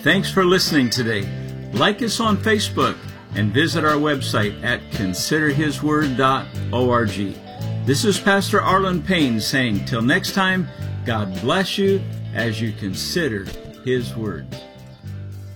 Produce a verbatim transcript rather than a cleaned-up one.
Thanks for listening today. Like us on Facebook and visit our website at consider his word dot org. This is Pastor Arlen Payne saying, till next time, God bless you as you consider His Word.